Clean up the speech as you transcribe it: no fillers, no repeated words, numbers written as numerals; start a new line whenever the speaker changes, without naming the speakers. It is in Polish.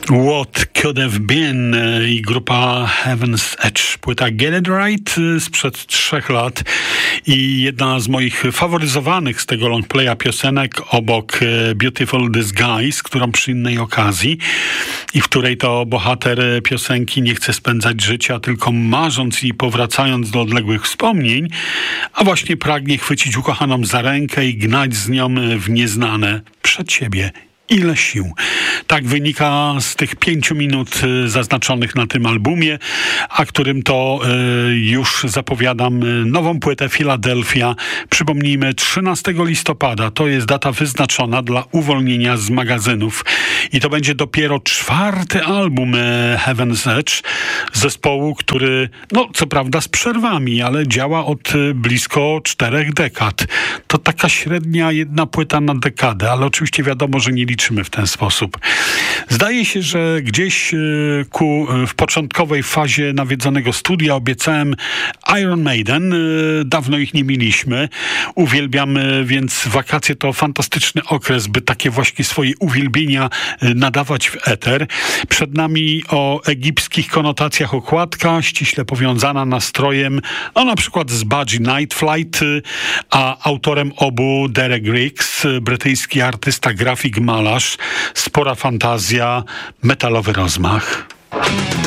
What Could Have Been i grupa Heaven's Edge. Płyta Get It Right sprzed 3 lat i jedna z moich faworyzowanych z tego longplaya piosenek obok Beautiful Disguise, którą przy innej okazji i w której to bohater piosenki nie chce spędzać życia, tylko marząc i powracając do odległych wspomnień, a właśnie pragnie chwycić ukochaną za rękę i gnać z nią w nieznane przed siebie. Ile sił. Tak wynika z tych 5 minut zaznaczonych na tym albumie, a którym to już zapowiadam nową płytę Philadelphia. Przypomnijmy, 13 listopada to jest data wyznaczona dla uwolnienia z magazynów. I to będzie dopiero 4. album Heaven's Edge, zespołu, który, no co prawda z przerwami, ale działa od blisko 4 dekad. To taka średnia jedna płyta na dekadę, ale oczywiście wiadomo, że nie liczymy w ten sposób. Zdaje się, że gdzieś w początkowej fazie nawiedzonego studia obiecałem Iron Maiden. Dawno ich nie mieliśmy. Uwielbiam, więc wakacje to fantastyczny okres, by takie właśnie swoje uwielbienia nadawać w eter. Przed nami o egipskich konotacjach okładka, ściśle powiązana nastrojem, no na przykład z Budgie Night Flight, a autorem obu Derek Riggs, brytyjski artysta, grafik, malarz, spora fantazja, metalowy rozmach.